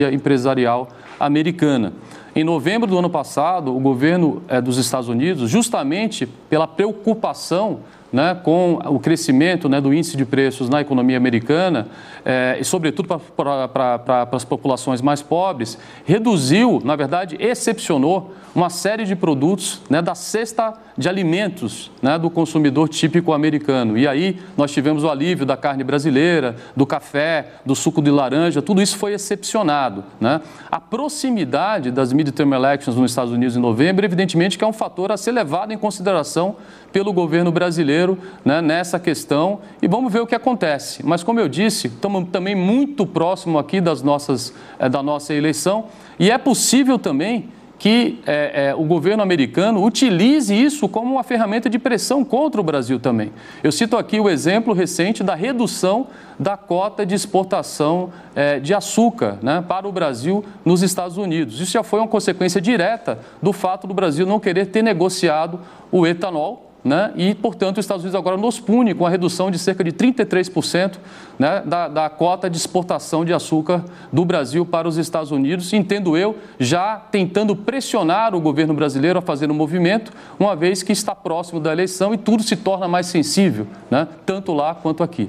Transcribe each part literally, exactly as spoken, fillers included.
empresarial americana. Em novembro do ano passado, o governo eh, dos Estados Unidos, justamente pela preocupação, né, com o crescimento, né, do índice de preços na economia americana, eh, e sobretudo para pra, pra, as populações mais pobres, reduziu, na verdade, excepcionou uma série de produtos, né, da cesta de alimentos, né, do consumidor típico americano. E aí nós tivemos o alívio da carne brasileira, do café, do suco de laranja, tudo isso foi excepcionado, né? A proximidade das midterm elections nos Estados Unidos em novembro, evidentemente que é um fator a ser levado em consideração pelo governo brasileiro, né, nessa questão, e vamos ver o que acontece. Mas, como eu disse, estamos também muito próximo aqui das nossas, é, da nossa eleição, e é possível também que é, é, o governo americano utilize isso como uma ferramenta de pressão contra o Brasil também. Eu cito aqui o exemplo recente da redução da cota de exportação é, de açúcar, né, para o Brasil nos Estados Unidos. Isso já foi uma consequência direta do fato do Brasil não querer ter negociado o etanol, né? E, portanto, os Estados Unidos agora nos pune com a redução de cerca de trinta e três por cento, né, da, da cota de exportação de açúcar do Brasil para os Estados Unidos, entendo eu, já tentando pressionar o governo brasileiro a fazer um movimento, uma vez que está próximo da eleição e tudo se torna mais sensível, né, tanto lá quanto aqui.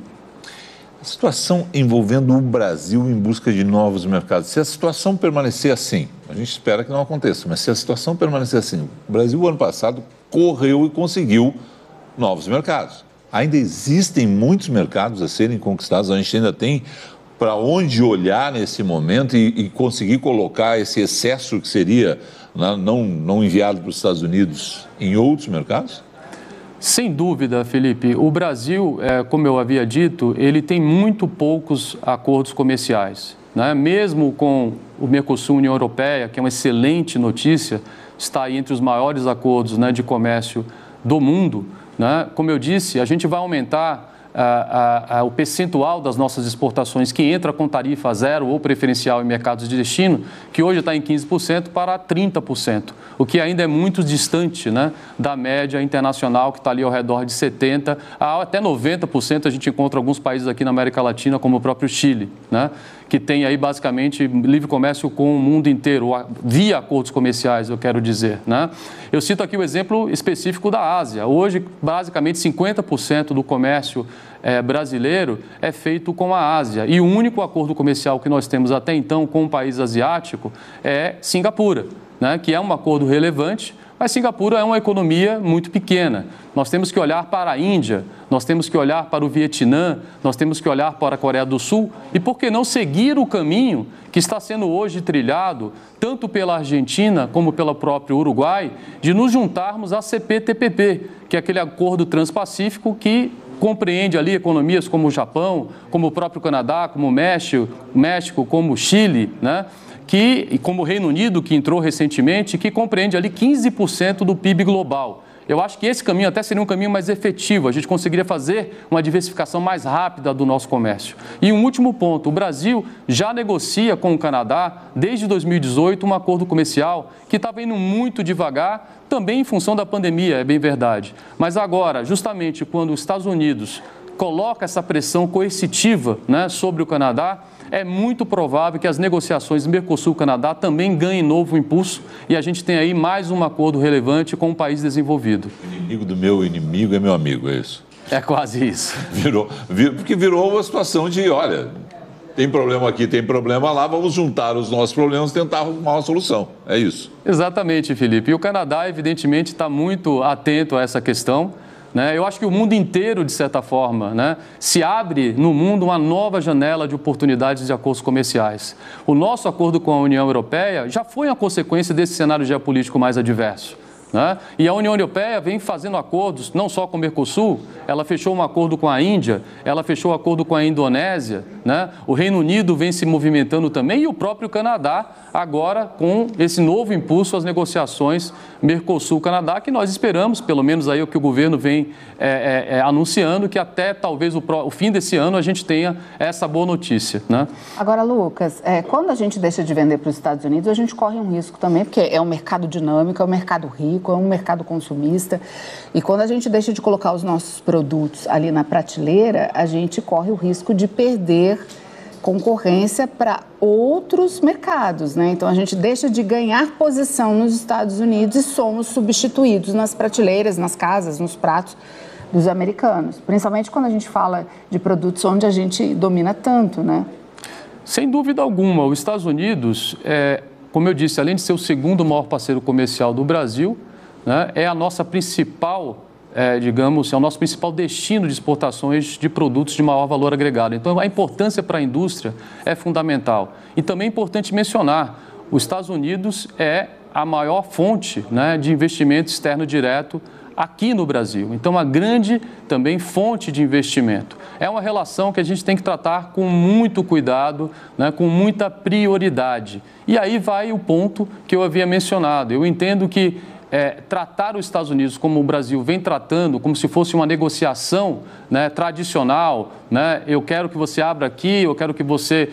A situação envolvendo o Brasil em busca de novos mercados, se a situação permanecer assim, a gente espera que não aconteça, mas se a situação permanecer assim, o Brasil, ano passado, correu e conseguiu novos mercados. Ainda existem muitos mercados a serem conquistados, a gente ainda tem para onde olhar nesse momento e, e conseguir colocar esse excesso que seria, né, não, não enviado para os Estados Unidos em outros mercados? Sem dúvida, Felipe. O Brasil, é, como eu havia dito, ele tem muito poucos acordos comerciais, né? Mesmo com o Mercosul, União Europeia, que é uma excelente notícia, está aí entre os maiores acordos, né, de comércio do mundo, né? Como eu disse, a gente vai aumentar a, a, a, o percentual das nossas exportações que entra com tarifa zero ou preferencial em mercados de destino, que hoje está em quinze por cento para trinta por cento, o que ainda é muito distante, né, da média internacional, que está ali ao redor de setenta por cento, até noventa por cento. A gente encontra alguns países aqui na América Latina, como o próprio Chile, né, que tem aí basicamente livre comércio com o mundo inteiro, via acordos comerciais, eu quero dizer, né? Eu cito aqui o exemplo específico da Ásia. Hoje, basicamente, cinquenta por cento do comércio é, brasileiro é feito com a Ásia. E o único acordo comercial que nós temos até então com o país asiático é Singapura, né, que é um acordo relevante, mas Singapura é uma economia muito pequena. Nós temos que olhar para a Índia, nós temos que olhar para o Vietnã, nós temos que olhar para a Coreia do Sul e, por que não, seguir o caminho que está sendo hoje trilhado, tanto pela Argentina como pelo próprio Uruguai, de nos juntarmos à C P T P P, que é aquele acordo transpacífico que compreende ali economias como o Japão, como o próprio Canadá, como o México, México como o Chile, né? Que, e como o Reino Unido, que entrou recentemente, que compreende ali quinze por cento do P I B global. Eu acho que esse caminho até seria um caminho mais efetivo, a gente conseguiria fazer uma diversificação mais rápida do nosso comércio. E um último ponto, o Brasil já negocia com o Canadá, desde dois mil e dezoito, um acordo comercial que estava indo muito devagar, também em função da pandemia, é bem verdade. Mas agora, justamente quando os Estados Unidos coloca essa pressão coercitiva, né, sobre o Canadá, é muito provável que as negociações Mercosul-Canadá também ganhem novo impulso e a gente tem aí mais um acordo relevante com um país desenvolvido. O inimigo do meu inimigo é meu amigo, é isso? É quase isso. Virou, vir, porque virou uma situação de, olha, tem problema aqui, tem problema lá, vamos juntar os nossos problemas e tentar arrumar uma solução. É isso. Exatamente, Felipe. E o Canadá, evidentemente, está muito atento a essa questão. Né? Eu acho que o mundo inteiro, de certa forma, né, se abre no mundo uma nova janela de oportunidades de acordos comerciais. O nosso acordo com a União Europeia já foi uma consequência desse cenário geopolítico mais adverso, né? E a União Europeia vem fazendo acordos, não só com o Mercosul, ela fechou um acordo com a Índia, ela fechou um acordo com a Indonésia, né? O Reino Unido vem se movimentando também e o próprio Canadá, agora com esse novo impulso às negociações Mercosul-Canadá, que nós esperamos, pelo menos aí o que o governo vem é, é, é, anunciando, que até talvez o, pro, o fim desse ano a gente tenha essa boa notícia, né? Agora, Lucas, é, quando a gente deixa de vender para os Estados Unidos, a gente corre um risco também, porque é um mercado dinâmico, é um mercado rico, é um mercado consumista, e quando a gente deixa de colocar os nossos produtos ali na prateleira, a gente corre o risco de perder concorrência para outros mercados, né? Então a gente deixa de ganhar posição nos Estados Unidos e somos substituídos nas prateleiras, nas casas, nos pratos dos americanos, principalmente quando a gente fala de produtos onde a gente domina tanto, né? Sem dúvida alguma, os Estados Unidos, é, como eu disse, além de ser o segundo maior parceiro comercial do Brasil, né, é a nossa principal, é, digamos, é o nosso principal destino de exportações de produtos de maior valor agregado. Então, a importância para a indústria é fundamental. E também é importante mencionar, os Estados Unidos é a maior fonte, né, de investimento externo direto aqui no Brasil. Então, uma grande também fonte de investimento. É uma relação que a gente tem que tratar com muito cuidado, né, com muita prioridade. E aí vai o ponto que eu havia mencionado. Eu entendo que É, tratar os Estados Unidos como o Brasil vem tratando, como se fosse uma negociação, né, tradicional, né, eu quero que você abra aqui, eu quero que você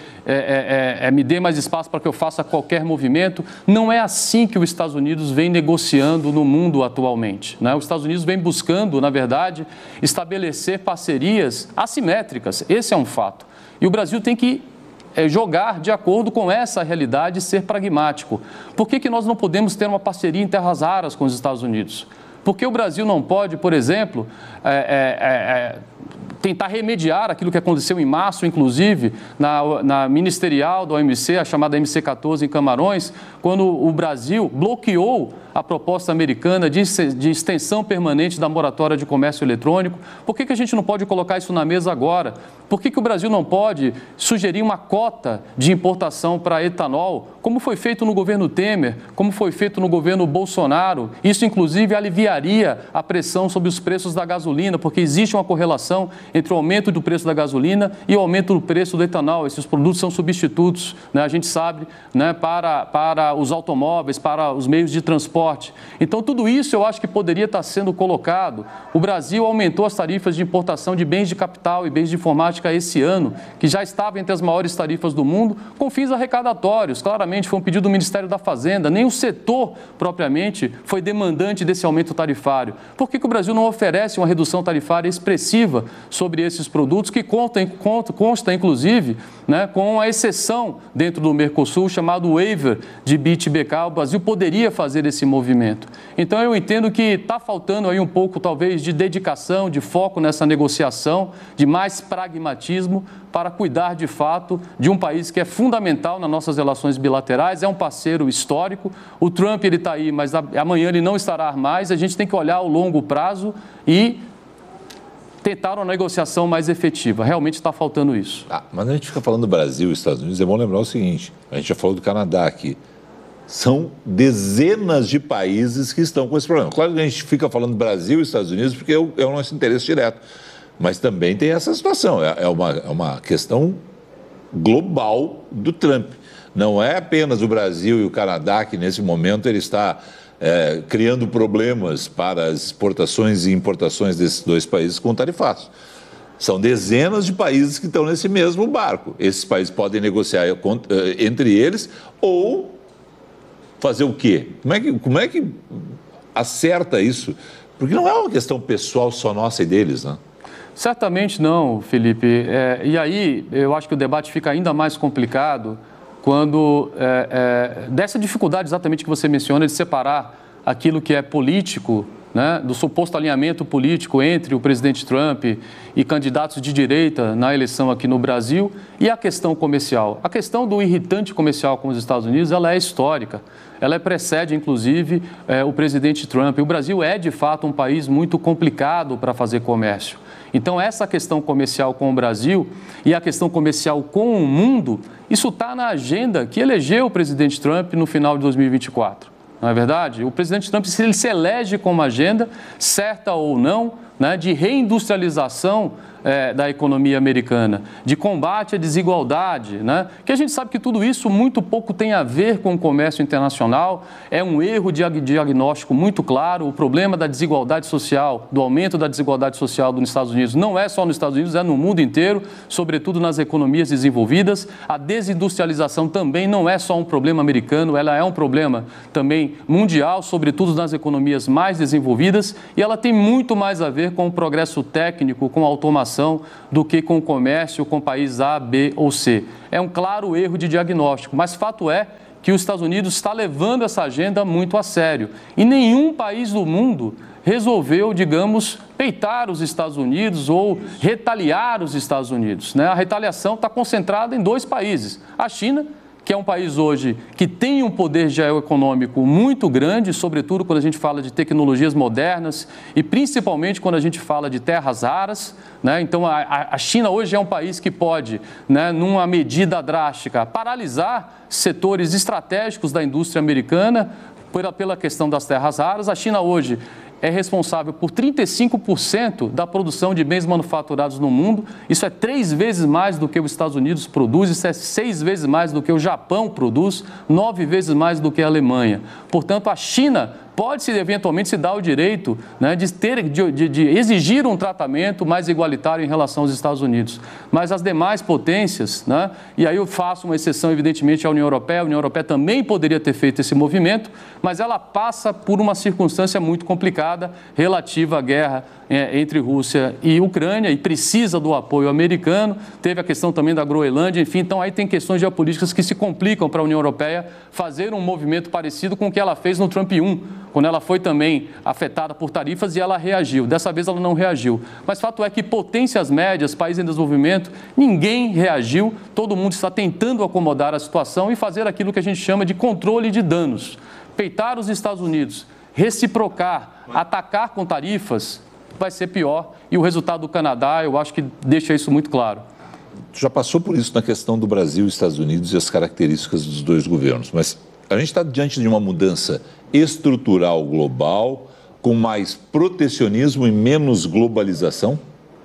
é, é, é, me dê mais espaço para que eu faça qualquer movimento, não é assim que os Estados Unidos vem negociando no mundo atualmente, né? Os Estados Unidos vem buscando, na verdade, estabelecer parcerias assimétricas, esse é um fato. E o Brasil tem que É jogar de acordo com essa realidade e ser pragmático. Por que que nós não podemos ter uma parceria em terras raras com os Estados Unidos? Por que o Brasil não pode, por exemplo, é, é, é, tentar remediar aquilo que aconteceu em março, inclusive, na, na ministerial da O M C, a chamada M C quatorze em Camarões, quando o Brasil bloqueou a proposta americana de, de extensão permanente da moratória de comércio eletrônico? Por que que a gente não pode colocar isso na mesa agora? Por que que o Brasil não pode sugerir uma cota de importação para etanol, como foi feito no governo Temer, como foi feito no governo Bolsonaro? Isso, inclusive, aliviaria a pressão sobre os preços da gasolina, porque existe uma correlação entre o aumento do preço da gasolina e o aumento do preço do etanol. Esses produtos são substitutos, né, a gente sabe, né, para, para os automóveis, para os meios de transporte. Então, tudo isso eu acho que poderia estar sendo colocado. O Brasil aumentou as tarifas de importação de bens de capital e bens de informática esse ano, que já estava entre as maiores tarifas do mundo, com fins arrecadatórios. Claramente foi um pedido do Ministério da Fazenda, nem o setor propriamente foi demandante desse aumento tarifário. Por que que o Brasil não oferece uma redução tarifária expressiva sobre esses produtos, que consta, consta, consta inclusive, né, com a exceção dentro do Mercosul, chamado waiver de B I T B K? O Brasil poderia fazer esse movimento. Então, eu entendo que está faltando aí um pouco, talvez, de dedicação, de foco nessa negociação, de mais pragmatismo para cuidar, de fato, de um país que é fundamental nas nossas relações bilaterais, é um parceiro histórico. O Trump ele está aí, mas amanhã ele não estará mais. A gente tem que olhar o longo prazo e tentar uma negociação mais efetiva. Realmente está faltando isso. Ah, mas a gente fica falando do Brasil e Estados Unidos, é bom lembrar o seguinte, a gente já falou do Canadá aqui. São dezenas de países que estão com esse problema. Claro que a gente fica falando Brasil e Estados Unidos porque é o, é o nosso interesse direto. Mas também tem essa situação, é uma, é uma questão global do Trump. Não é apenas o Brasil e o Canadá que, nesse momento, ele está é, criando problemas para as exportações e importações desses dois países com tarifaços. São dezenas de países que estão nesse mesmo barco. Esses países podem negociar entre eles ou fazer o quê? Como é que, como é que acerta isso? Porque não é uma questão pessoal só nossa e deles, né? Certamente não, Felipe. É, e aí, eu acho que o debate fica ainda mais complicado quando, é, é, dessa dificuldade exatamente que você menciona, de separar aquilo que é político, né, do suposto alinhamento político entre o presidente Trump e candidatos de direita na eleição aqui no Brasil, e a questão comercial. A questão do irritante comercial com os Estados Unidos, ela é histórica. Ela precede, inclusive, é, o presidente Trump. E o Brasil é, de fato, um país muito complicado para fazer comércio. Então, essa questão comercial com o Brasil e a questão comercial com o mundo, isso está na agenda que elegeu o presidente Trump no final de dois mil e vinte e quatro. Não é verdade? O presidente Trump, se ele se elege com uma agenda, certa ou não, né, de reindustrialização é, da economia americana, de combate à desigualdade, né, que a gente sabe que tudo isso muito pouco tem a ver com o comércio internacional, é um erro de diagnóstico muito claro. O problema da desigualdade social, do aumento da desigualdade social nos Estados Unidos, não é só nos Estados Unidos, é no mundo inteiro, sobretudo nas economias desenvolvidas. A desindustrialização também não é só um problema americano, ela é um problema também mundial, sobretudo nas economias mais desenvolvidas, e ela tem muito mais a ver ver com o progresso técnico, com a automação, do que com o comércio com país A, B ou C. É um claro erro de diagnóstico, mas fato é que os Estados Unidos está levando essa agenda muito a sério. E nenhum país do mundo resolveu, digamos, peitar os Estados Unidos ou retaliar os Estados Unidos, né? A retaliação está concentrada em dois países, a China, que é um país hoje que tem um poder geoeconômico muito grande, sobretudo quando a gente fala de tecnologias modernas e principalmente quando a gente fala de terras raras, né? Então, a, a China hoje é um país que pode, né, numa medida drástica, paralisar setores estratégicos da indústria americana pela, pela questão das terras raras. A China hoje é responsável por trinta e cinco por cento da produção de bens manufaturados no mundo. Isso é três vezes mais do que os Estados Unidos produz, isso é seis vezes mais do que o Japão produz, nove vezes mais do que a Alemanha. Portanto, a China pode-se eventualmente se dar o direito, né, de, ter, de, de, de exigir um tratamento mais igualitário em relação aos Estados Unidos. Mas as demais potências, né, e aí eu faço uma exceção evidentemente à União Europeia, a União Europeia também poderia ter feito esse movimento, mas ela passa por uma circunstância muito complicada relativa à guerra é, entre Rússia e Ucrânia e precisa do apoio americano. Teve a questão também da Groenlândia, enfim, então aí tem questões geopolíticas que se complicam para a União Europeia fazer um movimento parecido com o que ela fez no Trump um, quando ela foi também afetada por tarifas e ela reagiu. Dessa vez ela não reagiu. Mas fato é que potências médias, países em desenvolvimento, ninguém reagiu, todo mundo está tentando acomodar a situação e fazer aquilo que a gente chama de controle de danos. Peitar os Estados Unidos, reciprocar, atacar com tarifas, vai ser pior. E o resultado do Canadá, eu acho que deixa isso muito claro. Já passou por isso na questão do Brasil e Estados Unidos e as características dos dois governos, mas a gente está diante de uma mudança estrutural global, com mais protecionismo e menos globalização?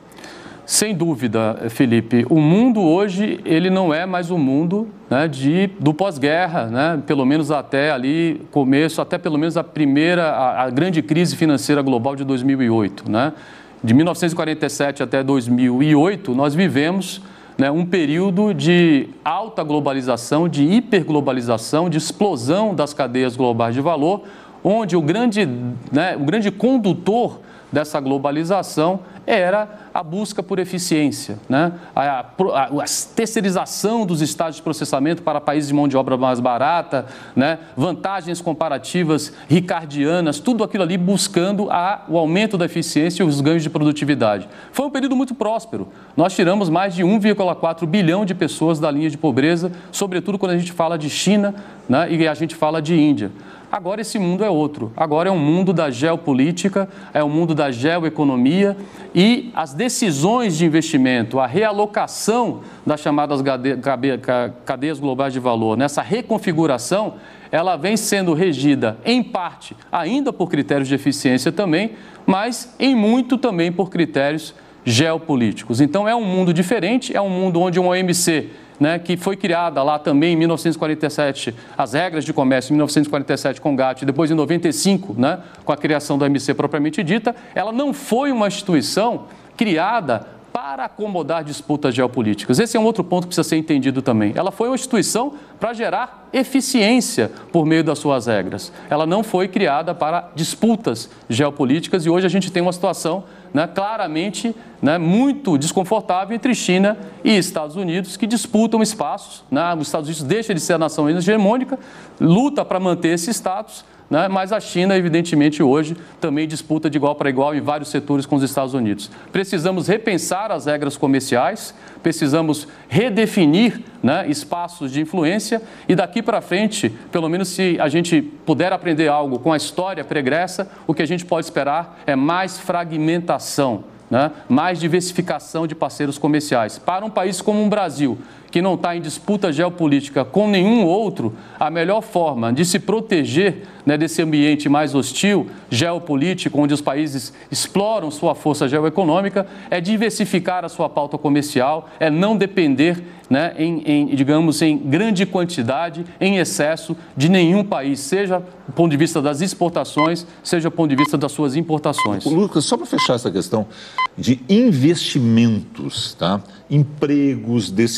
Sem dúvida, Felipe. O mundo hoje, ele não é mais o mundo, né, de, do pós-guerra, né, pelo menos até ali, começo, até pelo menos a primeira, a, a grande crise financeira global de dois mil e oito. Né? De mil novecentos e quarenta e sete até dois mil e oito, nós vivemos, né, um período de alta globalização, de hiperglobalização, de explosão das cadeias globais de valor, onde o grande, né, o grande condutor dessa globalização era a busca por eficiência, né? a, a, a terceirização dos estágios de processamento para países de mão de obra mais barata, né? Vantagens comparativas ricardianas, tudo aquilo ali buscando a, o aumento da eficiência e os ganhos de produtividade. Foi um período muito próspero. Nós tiramos mais de um vírgula quatro bilhão de pessoas da linha de pobreza, sobretudo quando a gente fala de China, né? E a gente fala de Índia. Agora esse mundo é outro. Agora é um mundo da geopolítica, é um mundo da geoeconomia e as decisões de investimento, a realocação das chamadas cadeias globais de valor, nessa reconfiguração, ela vem sendo regida, em parte, ainda por critérios de eficiência também, mas em muito também por critérios geopolíticos. Então é um mundo diferente, é um mundo onde uma O M C... Né, que foi criada lá também em mil novecentos e quarenta e sete, as regras de comércio em mil novecentos e quarenta e sete com o GATT e depois em noventa e cinco, né, com a criação da O M C propriamente dita, ela não foi uma instituição criada para acomodar disputas geopolíticas. Esse é um outro ponto que precisa ser entendido também. Ela foi uma instituição para gerar eficiência por meio das suas regras. Ela não foi criada para disputas geopolíticas e hoje a gente tem uma situação, né, claramente, né, muito desconfortável entre China e Estados Unidos, que disputam espaços. Né? Os Estados Unidos deixa de ser a nação hegemônica, luta para manter esse status, né? Mas a China, evidentemente, hoje também disputa de igual para igual em vários setores com os Estados Unidos. Precisamos repensar as regras comerciais, precisamos redefinir, né, espaços de influência e daqui para frente, pelo menos se a gente puder aprender algo com a história pregressa, o que a gente pode esperar é mais fragmentação, né, mais diversificação de parceiros comerciais. Para um país como o Brasil, que não está em disputa geopolítica com nenhum outro, a melhor forma de se proteger, né, desse ambiente mais hostil, geopolítico, onde os países exploram sua força geoeconômica, é diversificar a sua pauta comercial, é não depender, né, em, em, digamos, em grande quantidade, em excesso, de nenhum país, seja do ponto de vista das exportações, seja do ponto de vista das suas importações. Lucas, só para fechar essa questão de investimentos, tá? Empregos, decisões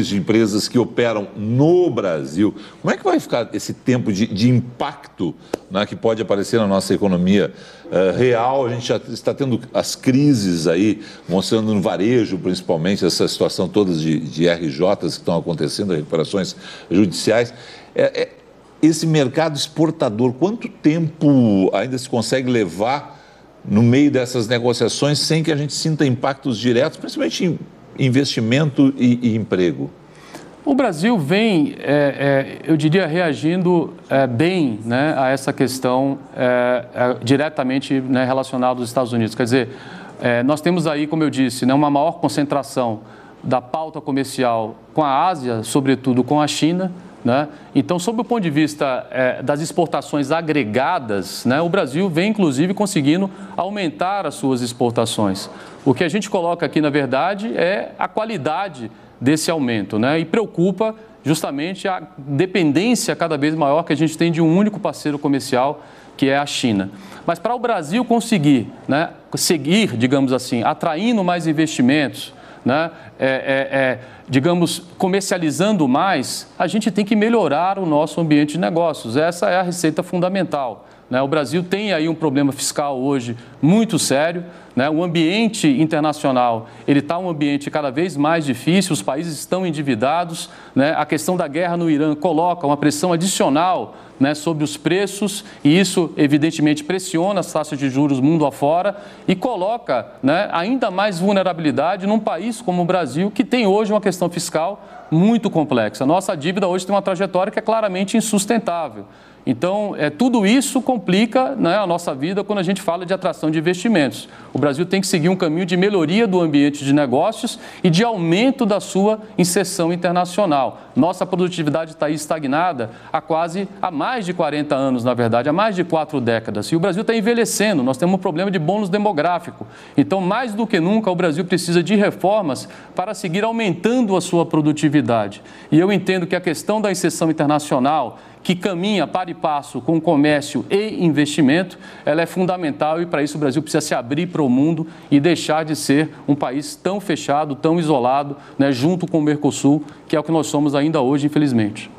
milhões de empresas que operam no Brasil. Como é que vai ficar esse tempo de, de impacto, né, que pode aparecer na nossa economia uh, real? A gente já está tendo as crises aí, mostrando no varejo, principalmente, essa situação toda de, de R Js que estão acontecendo, recuperações judiciais. É, é, esse mercado exportador, quanto tempo ainda se consegue levar no meio dessas negociações sem que a gente sinta impactos diretos, principalmente em investimento e, e emprego? O Brasil vem, é, é, eu diria, reagindo é, bem, né, a essa questão é, é, diretamente, né, relacionada aos Estados Unidos. Quer dizer, é, nós temos aí, como eu disse, né, uma maior concentração da pauta comercial com a Ásia, sobretudo com a China, né? Então, sob o ponto de vista é, das exportações agregadas, né, o Brasil vem, inclusive, conseguindo aumentar as suas exportações. O que a gente coloca aqui, na verdade, é a qualidade desse aumento, né? E preocupa justamente a dependência cada vez maior que a gente tem de um único parceiro comercial, que é a China. Mas para o Brasil conseguir, né, seguir, digamos assim, atraindo mais investimentos, né, é, é, é, digamos, comercializando mais, a gente tem que melhorar o nosso ambiente de negócios. Essa é a receita fundamental, né? O Brasil tem aí um problema fiscal hoje muito sério, né? O ambiente internacional, ele está um ambiente cada vez mais difícil, os países estão endividados, né? A questão da guerra no Irã coloca uma pressão adicional, né, sobre os preços, e isso evidentemente pressiona as taxas de juros mundo afora e coloca, né, ainda mais vulnerabilidade num país como o Brasil, que tem hoje uma questão fiscal muito complexa. Nossa dívida hoje tem uma trajetória que é claramente insustentável. Então, é, tudo isso complica, né, a nossa vida quando a gente fala de atração de investimentos. O Brasil tem que seguir um caminho de melhoria do ambiente de negócios e de aumento da sua inserção internacional. Nossa produtividade está aí estagnada há quase, há mais de quarenta anos, na verdade, há mais de quatro décadas. E o Brasil está envelhecendo, nós temos um problema de bônus demográfico. Então, mais do que nunca, o Brasil precisa de reformas para seguir aumentando a sua produtividade. E eu entendo que a questão da inserção internacional, que caminha para e passo com comércio e investimento, ela é fundamental, e para isso o Brasil precisa se abrir para o mundo e deixar de ser um país tão fechado, tão isolado, né, junto com o Mercosul, que é o que nós somos ainda hoje, infelizmente.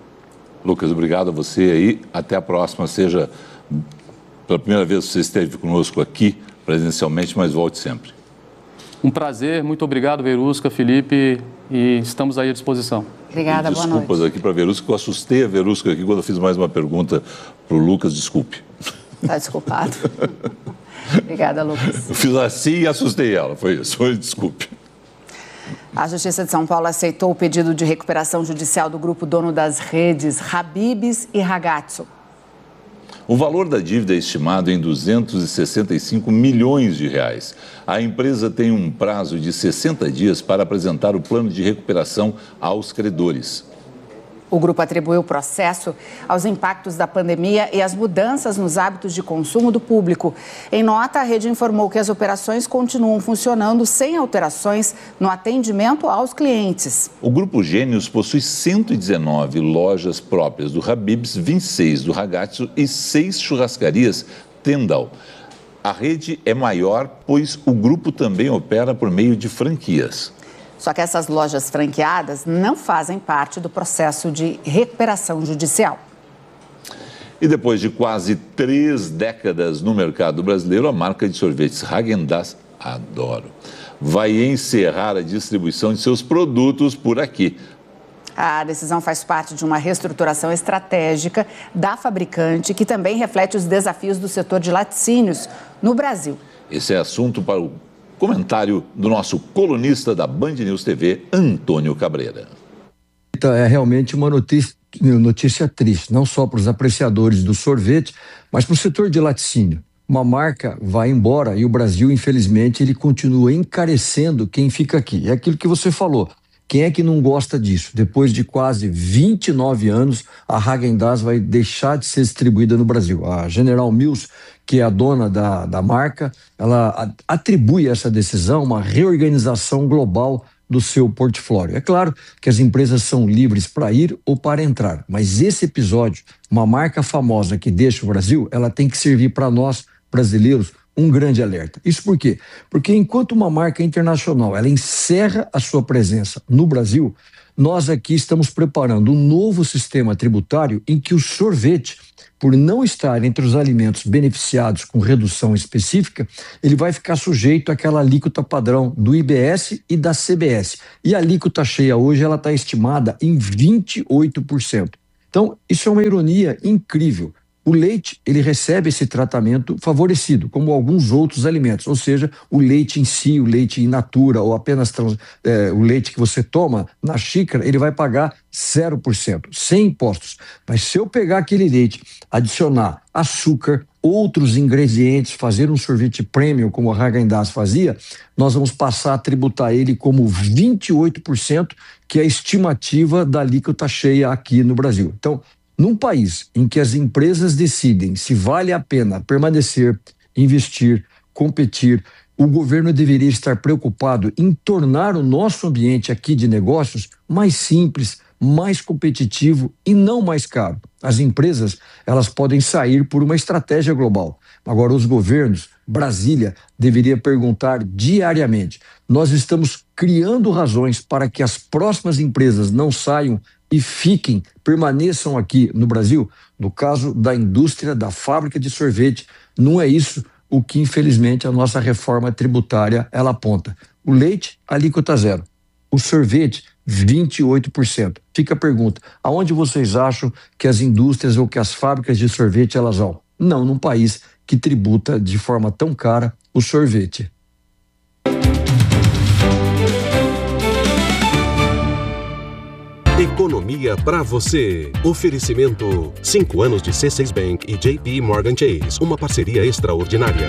Lucas, obrigado a você aí. Até a próxima. Seja pela primeira vez que você esteve conosco aqui presencialmente, mas volte sempre. Um prazer, muito obrigado, Verusca, Felipe, e estamos aí à disposição. Obrigada, boa noite. Desculpas aqui para a Verusca, eu assustei a Verusca aqui quando eu fiz mais uma pergunta para o Lucas, desculpe. Está desculpado. Obrigada, Lucas. Eu fiz assim e assustei ela, foi isso, foi, desculpe. A Justiça de São Paulo aceitou o pedido de recuperação judicial do grupo dono das redes Habib's e Ragazzo. O valor da dívida é estimado em duzentos e sessenta e cinco milhões de reais. A empresa tem um prazo de sessenta dias para apresentar o plano de recuperação aos credores. O grupo atribuiu o processo aos impactos da pandemia e às mudanças nos hábitos de consumo do público. Em nota, a rede informou que as operações continuam funcionando sem alterações no atendimento aos clientes. O Grupo Gênios possui cento e dezenove lojas próprias do Habib's, vinte e seis do Ragazzo e seis churrascarias Tendal. A rede é maior, pois o grupo também opera por meio de franquias. Só que essas lojas franqueadas não fazem parte do processo de recuperação judicial. E depois de quase três décadas no mercado brasileiro, a marca de sorvetes Häagen-Dazs, adoro, vai encerrar a distribuição de seus produtos por aqui. A decisão faz parte de uma reestruturação estratégica da fabricante, que também reflete os desafios do setor de laticínios no Brasil. Esse é assunto para o comentário do nosso colunista da Band News T V, Antônio Cabreira. É realmente uma notícia, notícia triste, não só para os apreciadores do sorvete, mas para o setor de laticínio. Uma marca vai embora e o Brasil, infelizmente, ele continua encarecendo quem fica aqui. É aquilo que você falou. Quem é que não gosta disso? Depois de quase vinte e nove anos, a Häagen-Dazs vai deixar de ser distribuída no Brasil. A General Mills, que é a dona da, da marca, ela atribui essa decisão a uma reorganização global do seu portfólio. É claro que as empresas são livres para ir ou para entrar, mas esse episódio, uma marca famosa que deixa o Brasil, ela tem que servir para nós, brasileiros, um grande alerta. Isso por quê? Porque enquanto uma marca internacional ela encerra a sua presença no Brasil, nós aqui estamos preparando um novo sistema tributário em que o sorvete, por não estar entre os alimentos beneficiados com redução específica, ele vai ficar sujeito àquela alíquota padrão do I B S e da C B S. E a alíquota cheia hoje ela está estimada em vinte e oito por cento. Então, isso é uma ironia incrível. O leite, ele recebe esse tratamento favorecido, como alguns outros alimentos, ou seja, o leite em si, o leite in natura, ou apenas trans, é, o leite que você toma na xícara, ele vai pagar zero por cento, sem impostos. Mas se eu pegar aquele leite, adicionar açúcar, outros ingredientes, fazer um sorvete premium, como a Häagen-Dazs fazia, nós vamos passar a tributar ele como vinte e oito por cento, que é a estimativa da alíquota cheia aqui no Brasil. Então, num país em que as empresas decidem se vale a pena permanecer, investir, competir, o governo deveria estar preocupado em tornar o nosso ambiente aqui de negócios mais simples, mais competitivo e não mais caro. As empresas, elas podem sair por uma estratégia global. Agora, os governos, Brasília, deveria perguntar diariamente: nós estamos criando razões para que as próximas empresas não saiam e fiquem, permaneçam aqui no Brasil? No caso da indústria, da fábrica de sorvete, não é isso o que, infelizmente, a nossa reforma tributária ela aponta. O leite, alíquota zero. O sorvete, vinte e oito por cento. Fica a pergunta: aonde vocês acham que as indústrias ou que as fábricas de sorvete elas vão? Não num país que tributa de forma tão cara o sorvete. Economia para você. Oferecimento: cinco anos de C seis Bank e J P Morgan Chase. Uma parceria extraordinária.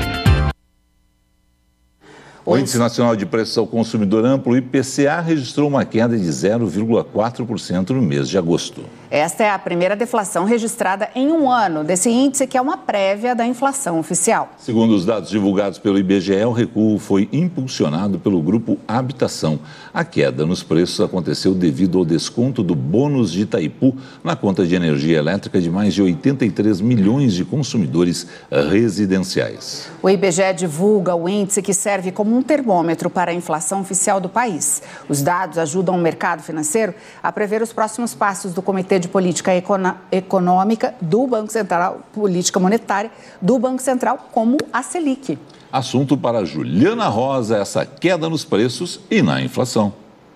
O Índice Nacional de Preços ao Consumidor Amplo, o I P C A, registrou uma queda de zero vírgula quatro por cento no mês de agosto. Esta é a primeira deflação registrada em um ano desse índice, que é uma prévia da inflação oficial. Segundo os dados divulgados pelo I B G E, o recuo foi impulsionado pelo grupo Habitação. A queda nos preços aconteceu devido ao desconto do bônus de Itaipu na conta de energia elétrica de mais de oitenta e três milhões de consumidores residenciais. O I B G E divulga o índice, que serve como um termômetro para a inflação oficial do país. Os dados ajudam o mercado financeiro a prever os próximos passos do Comitê de Política Econômica do Banco Central, Política Monetária do Banco Central, como a Selic. Assunto para Juliana Rosa, essa queda nos preços e na inflação.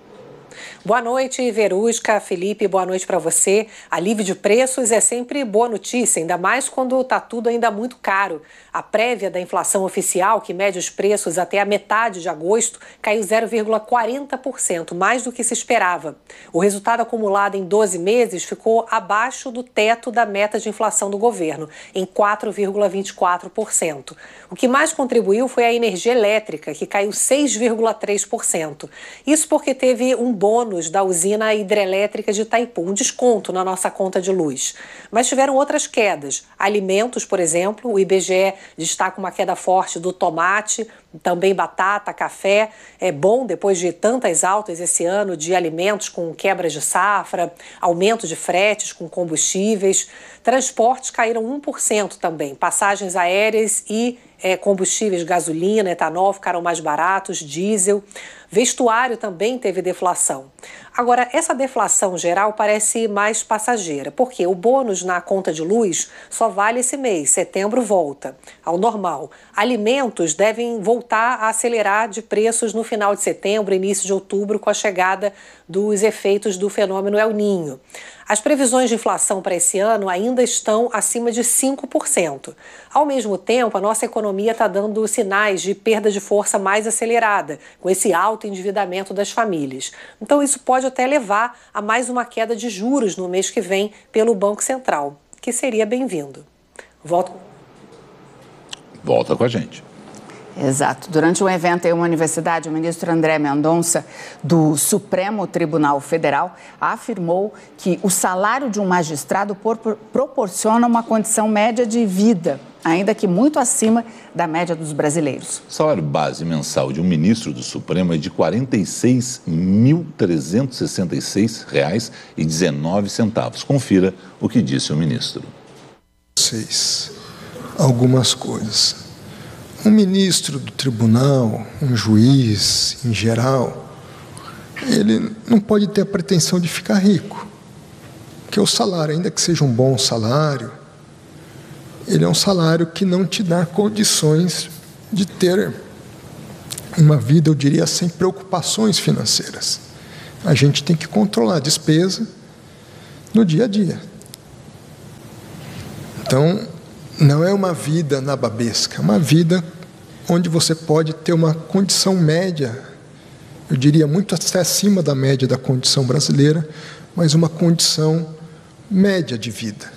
Boa noite, Verusca, Felipe, boa noite para você. Alívio de preços é sempre boa notícia, ainda mais quando está tudo ainda muito caro. A prévia da inflação oficial, que mede os preços até a metade de agosto, caiu zero vírgula quarenta por cento, mais do que se esperava. O resultado acumulado em doze meses ficou abaixo do teto da meta de inflação do governo, em quatro vírgula vinte e quatro por cento. O que mais contribuiu foi a energia elétrica, que caiu seis vírgula três por cento. Isso porque teve um bônus da usina hidrelétrica de Itaipu, um desconto na nossa conta de luz. Mas tiveram outras quedas. Alimentos, por exemplo, o I B G E destaca uma queda forte do tomate, também batata, café. É bom, depois de tantas altas esse ano de alimentos com quebras de safra, aumento de fretes com combustíveis. Transportes caíram um por cento também. Passagens aéreas e é, combustíveis, gasolina, etanol ficaram mais baratos, diesel. Vestuário também teve deflação. Agora, essa deflação geral parece mais passageira, porque o bônus na conta de luz só vale esse mês, setembro volta ao normal. Alimentos devem voltar a acelerar de preços no final de setembro, início de outubro, com a chegada dos efeitos do fenômeno El Niño. As previsões de inflação para esse ano ainda estão acima de cinco por cento. Ao mesmo tempo, a nossa economia está dando sinais de perda de força mais acelerada, com esse alto endividamento das famílias. Então, isso pode até levar a mais uma queda de juros no mês que vem pelo Banco Central, que seria bem-vindo. Volto. Volta com a gente. Exato. Durante um evento em uma universidade, o ministro André Mendonça, do Supremo Tribunal Federal, afirmou que o salário de um magistrado por, proporciona uma condição média de vida, ainda que muito acima da média dos brasileiros. O salário base mensal de um ministro do Supremo é de quarenta e seis mil trezentos e sessenta e seis reais e dezenove centavos. Confira o que disse o ministro. Vocês, algumas coisas. Um ministro do tribunal, um juiz, em geral, ele não pode ter a pretensão de ficar rico. Porque o salário, ainda que seja um bom salário, ele é um salário que não te dá condições de ter uma vida, eu diria, sem preocupações financeiras. A gente tem que controlar a despesa no dia a dia. Então, não é uma vida nababesca, é uma vida onde você pode ter uma condição média, eu diria muito até acima da média da condição brasileira, mas uma condição média de vida.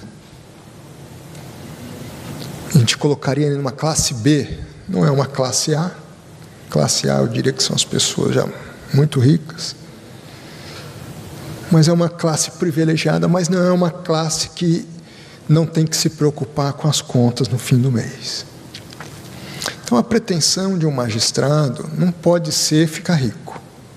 A gente colocaria numa classe B, não é uma classe A. Classe A, eu diria que são as pessoas já muito ricas. Mas é uma classe privilegiada, mas não é uma classe que não tem que se preocupar com as contas no fim do mês. Então, a pretensão de um magistrado não pode ser ficar rico.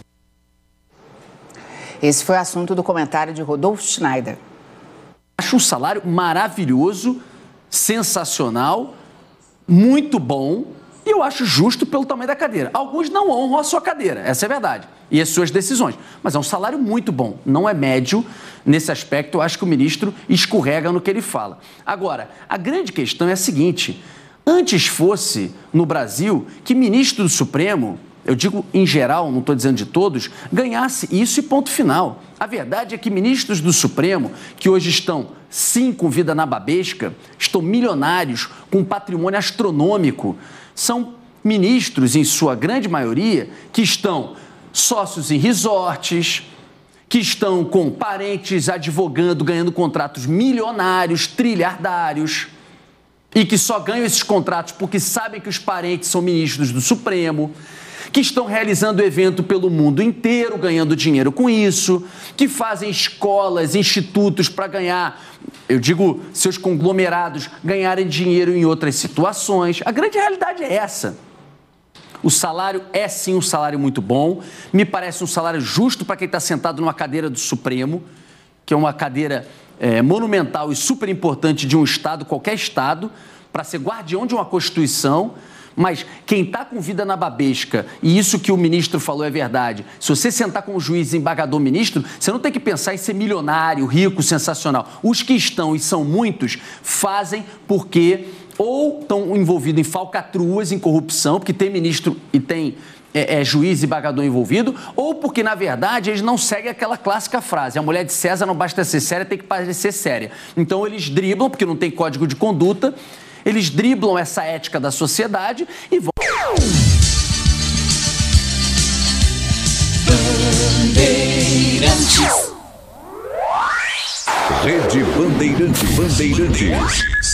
Esse foi o assunto do comentário de Rodolfo Schneider. Acho um salário maravilhoso, sensacional, muito bom, e eu acho justo pelo tamanho da cadeira. Alguns não honram a sua cadeira, essa é a verdade, e as suas decisões. Mas é um salário muito bom, não é médio. Nesse aspecto, eu acho que o ministro escorrega no que ele fala. Agora, a grande questão é a seguinte: antes fosse, no Brasil, que ministro do Supremo, eu digo em geral, não estou dizendo de todos, ganhasse isso e ponto final. A verdade é que ministros do Supremo, que hoje estão, sim, com vida nababesca, estão milionários, com um patrimônio astronômico, são ministros, em sua grande maioria, que estão sócios em resorts, que estão com parentes advogando, ganhando contratos milionários, trilhardários, e que só ganham esses contratos porque sabem que os parentes são ministros do Supremo, que estão realizando evento pelo mundo inteiro, ganhando dinheiro com isso, que fazem escolas, institutos para ganhar, eu digo, seus conglomerados ganharem dinheiro em outras situações. A grande realidade é essa. O salário é, sim, um salário muito bom. Me parece um salário justo para quem está sentado numa cadeira do Supremo, que é uma cadeira é, monumental e super importante de um Estado, qualquer Estado, para ser guardião de uma Constituição. Mas quem está com vida nababesca, e isso que o ministro falou é verdade, se você sentar com o juiz desembargador ministro, você não tem que pensar em ser milionário, rico, sensacional. Os que estão, e são muitos, fazem porque ou estão envolvidos em falcatruas, em corrupção, porque tem ministro e tem é, é, juiz e desembargador envolvido, ou porque, na verdade, eles não seguem aquela clássica frase: a mulher de César não basta ser séria, tem que parecer séria. Então eles driblam, porque não tem código de conduta, eles driblam essa ética da sociedade e vão... Rede Bandeirantes. Bandeirantes.